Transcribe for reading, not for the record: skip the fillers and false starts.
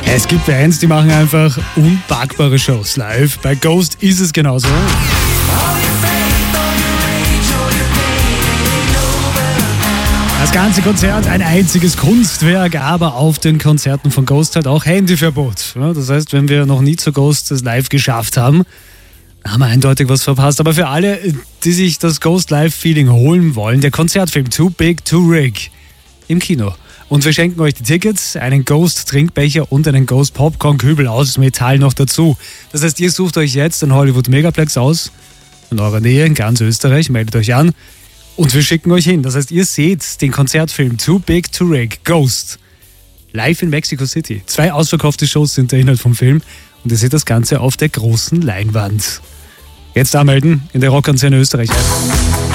Es gibt Bands, die machen einfach unpackbare Shows live. Bei Ghost ist es genauso. Das ganze Konzert, ein einziges Kunstwerk, aber auf den Konzerten von Ghost halt auch Handyverbot. Ja, das heißt, wenn wir noch nie zu Ghost das live geschafft haben, haben wir eindeutig was verpasst. Aber für alle, die sich das Ghost Live-Feeling holen wollen, der Konzertfilm Too Big to Rig im Kino. Und wir schenken euch die Tickets, einen Ghost-Trinkbecher und einen Ghost-Popcorn-Kübel aus Metall noch dazu. Das heißt, ihr sucht euch jetzt den Hollywood Megaplex aus, in eurer Nähe, in ganz Österreich, meldet euch an und wir schicken euch hin. Das heißt, ihr seht den Konzertfilm Too Big to Rig, Ghost, live in Mexico City. 2 ausverkaufte Shows sind der Inhalt vom Film und ihr seht das Ganze auf der großen Leinwand. Jetzt anmelden in der Rockantenne Österreich.